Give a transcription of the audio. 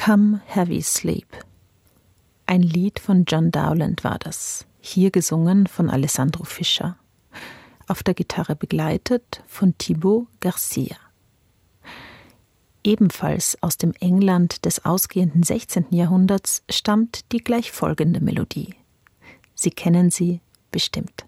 Come Heavy Sleep. Ein Lied von John Dowland war das, hier gesungen von Alessandro Fischer, auf der Gitarre begleitet von Thibaut Garcia. Ebenfalls aus dem England des ausgehenden 16. Jahrhunderts stammt die gleich folgende Melodie. Sie kennen sie bestimmt.